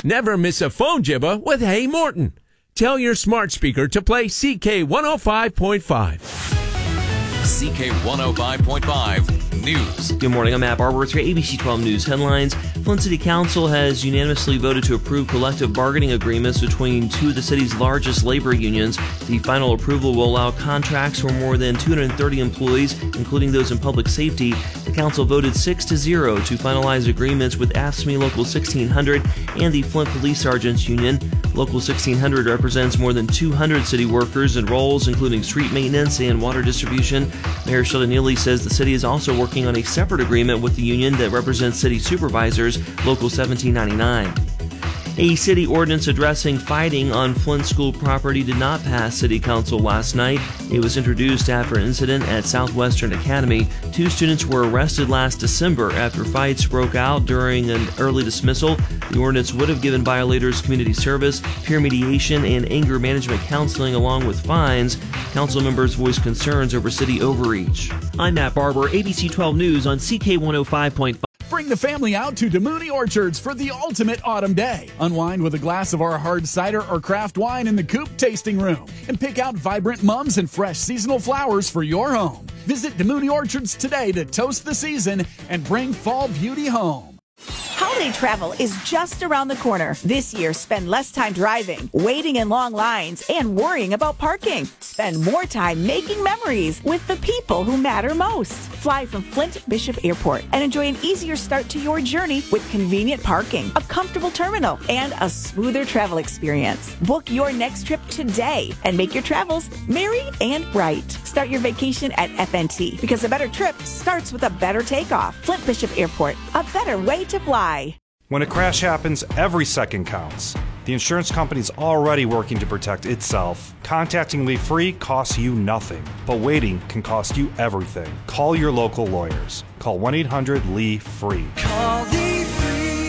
Never miss a phone jibba with Hey Morton. Tell your smart speaker to play CK 105.5. CK 105.5 News. Good morning, I'm Matt Barber with your ABC 12 News headlines. Flint City Council has unanimously voted to approve collective bargaining agreements between two of the city's largest labor unions. The final approval will allow contracts for more than 230 employees, including those in public safety. The council voted 6-0 to finalize agreements with AFSCME Local 1600 and the Flint Police Sergeants Union. Local 1600 represents more than 200 city workers in roles including street maintenance and water distribution. Mayor Sheldon Neely says the city is also working on a separate agreement with the union that represents city supervisors, Local 1799. A city ordinance addressing fighting on Flint school property did not pass City Council last night. It was introduced after an incident at Southwestern Academy. 2 students were arrested last December after fights broke out during an early dismissal. The ordinance would have given violators community service, peer mediation, and anger management counseling along with fines. Council members voiced concerns over city overreach. I'm Matt Barber, ABC 12 News on CK 105.5. Bring the family out to DeMooney Orchards for the ultimate autumn day. Unwind with a glass of our hard cider or craft wine in the Coop tasting room and pick out vibrant mums and fresh seasonal flowers for your home. Visit DeMooney Orchards today to toast the season and bring fall beauty home. Holiday travel is just around the corner. This year, spend less time driving, waiting in long lines, and worrying about parking. Spend more time making memories with the people who matter most. Fly from Flint Bishop Airport and enjoy an easier start to your journey with convenient parking, a comfortable terminal, and a smoother travel experience. Book your next trip today and make your travels merry and bright. Start your vacation at FNT because a better trip starts with a better takeoff. Flint Bishop Airport, a better way to fly. When a crash happens, every second counts. The insurance company's already working to protect itself. Contacting Lee Free costs you nothing, but waiting can cost you everything. Call your local lawyers. Call 1-800-LEE-FREE. Call Lee Free.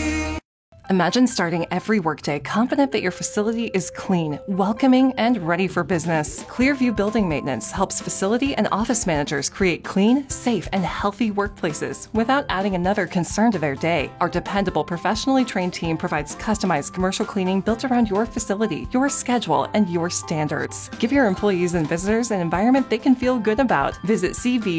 Imagine starting every workday confident that your facility is clean, welcoming, and ready for business. Clearview Building Maintenance helps facility and office managers create clean, safe, and healthy workplaces without adding another concern to their day. Our dependable, professionally trained team provides customized commercial cleaning built around your facility, your schedule, and your standards. Give your employees and visitors an environment they can feel good about. Visit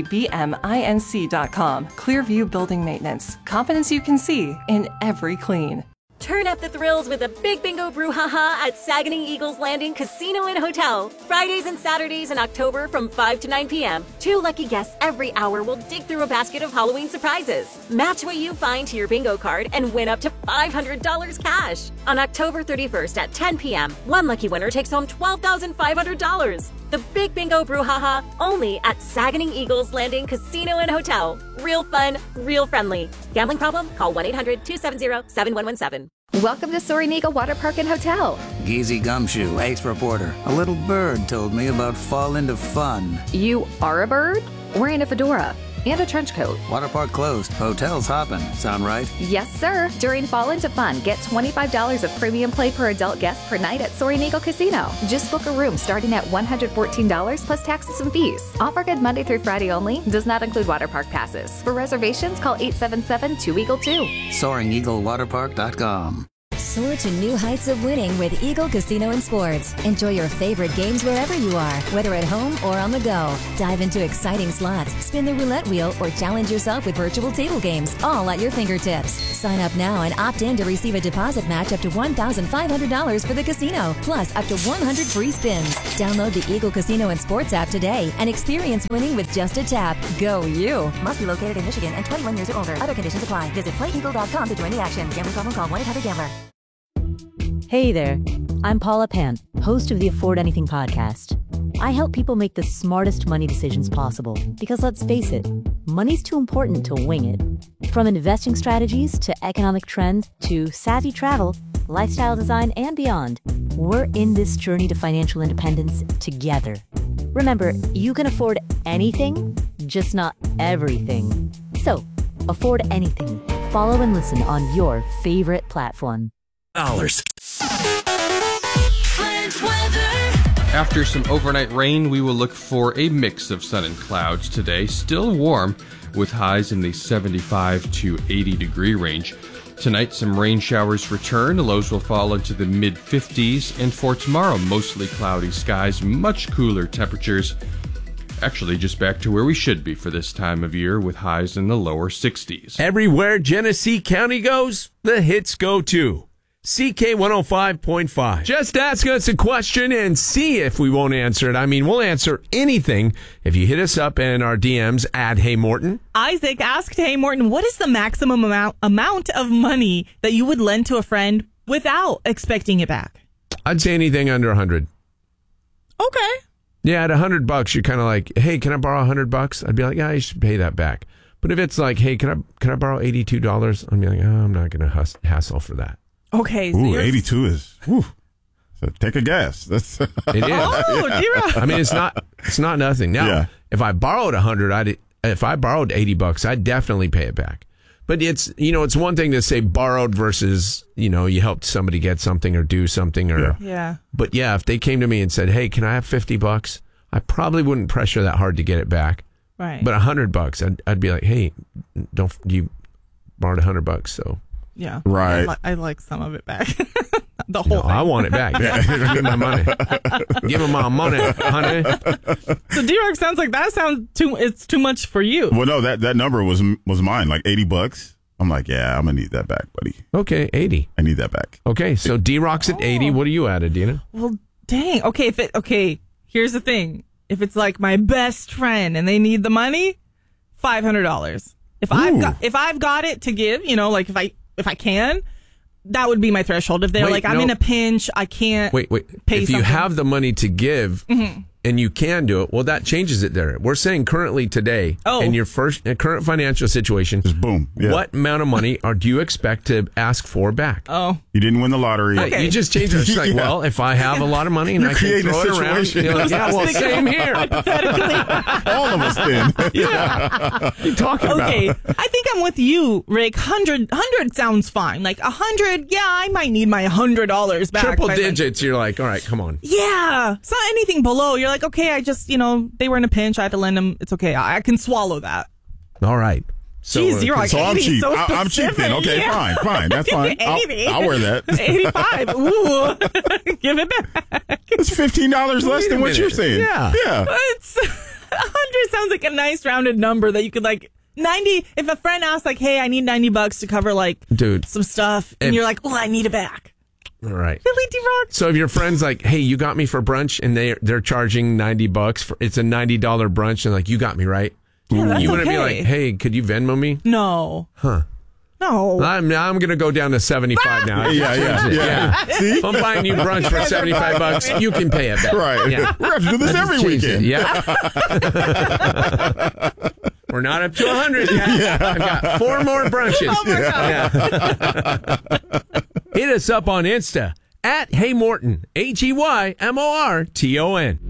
cvbminc.com. Clearview Building Maintenance. Confidence you can see in every clean. Turn up the thrills with a Big Bingo Brouhaha at Saguenay Eagles Landing Casino and Hotel. Fridays and Saturdays in October from 5 to 9 p.m. 2 lucky guests every hour will dig through a basket of Halloween surprises. Match what you find to your bingo card and win up to $500 cash. On October 31st at 10 p.m., 1 lucky winner takes home $12,500. The Big Bingo Brouhaha, only at Saguenay Eagles Landing Casino and Hotel. Real fun, real friendly. Gambling problem? Call 1-800-270-7117. Welcome to Soaring Eagle Water Park and Hotel. Geezy Gumshoe, ace reporter. A little bird told me about Fall into Fun. You are a bird? Wearing a fedora and a trench coat. Water park closed. Hotel's hopping. Sound right? Yes, sir. During Fall into Fun, get $25 of premium play per adult guest per night at Soaring Eagle Casino. Just book a room starting at $114 plus taxes and fees. Offer good Monday through Friday only. Does not include water park passes. For reservations, call 877-2EAGLE-2. SoaringEagleWaterPark.com. Soar to new heights of winning with Eagle Casino and Sports. Enjoy your favorite games wherever you are, whether at home or on the go. Dive into exciting slots, spin the roulette wheel, or challenge yourself with virtual table games, all at your fingertips. Sign up now and opt in to receive a deposit match up to $1,500 for the casino, plus up to 100 free spins. Download the Eagle Casino and Sports app today and experience winning with just a tap. Go you! Must be located in Michigan and 21 years or older. Other conditions apply. Visit playeagle.com to join the action. Gambling problem? Call 1-800-GAMBLER. Hey there, I'm Paula Pant, host of the Afford Anything podcast. I help people make the smartest money decisions possible because let's face it, money's too important to wing it. From investing strategies to economic trends to savvy travel, lifestyle design, and beyond, we're in this journey to financial independence together. Remember, you can afford anything, just not everything. So, afford anything. Follow and listen on your favorite platform. After some overnight rain, we will look for a mix of sun and clouds today. Still warm with highs in the 75 to 80 degree range. Tonight, some rain showers return. The lows will fall into the mid-50s. And for tomorrow, mostly cloudy skies, much cooler temperatures. Actually, just back to where we should be for this time of year, with highs in the lower 60s. Everywhere Genesee County goes, the hits go too. CK 105.5. Just ask us a question and see if we won't answer it. I mean, we'll answer anything if you hit us up in our DMs at Hey Morton. Isaac asked Hey Morton, what is the maximum amount of money that you would lend to a friend without expecting it back? I'd say anything under 100. Okay. Yeah, at $100, you're kind of like, hey, can I borrow $100? I'd be like, yeah, you should pay that back. But if it's like, hey, can I borrow $82? I'd be like, oh, I'm not going to hassle for that. Okay. So 82 is. Whew. So take a guess. That's it is. Oh, I mean, it's not nothing. Now, if I borrowed $100, if I borrowed $80, I'd definitely pay it back. But it's one thing to say borrowed versus, you helped somebody get something or do something yeah. But yeah, if they came to me and said, hey, can I have $50? I probably wouldn't pressure that hard to get it back. Right. But $100, I'd be like, hey, you borrowed $100, so. Yeah. Right. I like some of it back. The whole thing. I want it back. Give me my money. Give me my money, honey. So D-Rock sounds like it's too much for you. Well, no, that number was mine, like $80. I'm like, yeah, I'm gonna need that back, buddy. Okay, 80. I need that back. Okay, so D-Rock's at 80. What are you at, Adina? Well, dang. Okay, here's the thing. If it's like my best friend and they need the money, $500. If I've got it to give, like if I can, that would be my threshold. If they're I'm in a pinch, I can't pay if you have the money to give and you can do it, well, that changes it there. We're saying currently today, in your current financial situation, just boom. Yeah. What amount of money do you expect to ask for back? Oh. You didn't win the lottery. Okay. You just changed it. It's like, well, if I have a lot of money and I can throw it around, same here. All of us did. Yeah. What are you talking about? Okay, I think I'm with you, Rick. 100 sounds fine. Like 100, yeah, I might need my $100 back. Triple digits, you're like, all right, come on. Yeah. It's not anything below. You're like, okay, I just, they were in a pinch. I had to lend them. It's okay. I can swallow that. All right. So, jeez, you're like, so I'm cheap. So I'm cheap then. Okay, fine. That's fine. I'll wear that. 85. Ooh. Give it back. It's $15 less than what you're saying. Yeah. It's 100 sounds like a nice rounded number that you could 90. If a friend asks hey, I need $90 to cover some stuff, and you're like, oh, I need it back. All right. Really, D-Rock? So if your friend's like, hey, you got me for brunch, and they're charging $90 it's a $90 brunch, and like, you got me, right? Yeah, you wouldn't okay. be like, hey, could you Venmo me? No. Huh. No. I'm going to go down to 75 now. Yeah. See? If I'm buying you brunch for $75, you can pay it back. Right. Yeah. We're going to do this every weekend. Yeah. We're not up to 100 yet. Yeah. I've got 4 more brunches. Oh, my God. Yeah. Hit us up on Insta at Hey Morton, HEYMORTON.